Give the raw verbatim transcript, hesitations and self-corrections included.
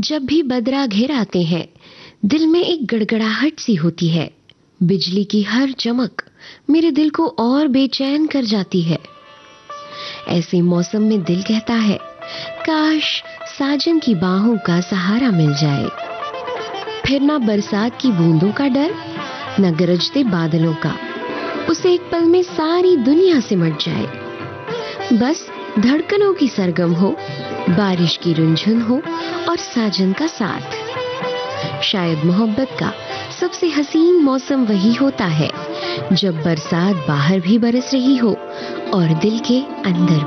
जब भी बदरा घिर आते हैं, दिल में एक गड़गड़ाहट सी होती है। बिजली की हर चमक मेरे दिल को और बेचैन कर जाती है। ऐसे मौसम में दिल कहता है, काश साजन की बाहों का सहारा मिल जाए। फिर ना बरसात की बूंदों का डर, न गरजते बादलों का, उसे एक पल में सारी दुनिया सिमट जाए। बस धड़कनों की सरगम हो, बारिश की रुंझुन हो और साजन का साथ। शायद मोहब्बत का सबसे हसीन मौसम वही होता है जब बरसात बाहर भी बरस रही हो और दिल के अंदर